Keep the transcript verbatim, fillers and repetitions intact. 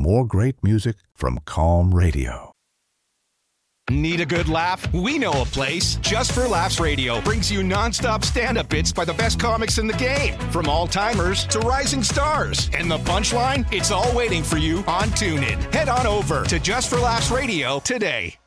more great music from Calm Radio. Need a good laugh? We know a place. Just for Laughs Radio brings you nonstop stand-up bits by the best comics in the game, from all-timers to rising stars. And the punchline? It's all waiting for you on TuneIn. Head on over to Just for Laughs Radio today.